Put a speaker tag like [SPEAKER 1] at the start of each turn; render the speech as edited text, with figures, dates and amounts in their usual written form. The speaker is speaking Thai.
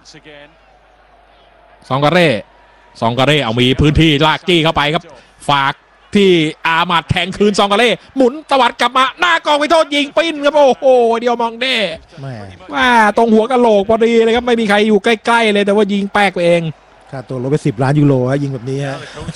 [SPEAKER 1] ซองการเร่เอามีพื้นที่ลากจี้เข้าไปครับฝากที่อามัดแทงคืนซองการเร่หมุนตวัดกลับมาหน้ากองไปโทษยิงปิ้นครับโอ้โหเดียวมองเด้ตรงหัวกะโหลกพอดีเลยครับไม่มีใครอยู่ใกล้ๆเลยแต่ว่ายิงแป๊กไปเอง
[SPEAKER 2] ค่าตัวลดไป10 ล้านยูโรยิงแบบนี้ฮะ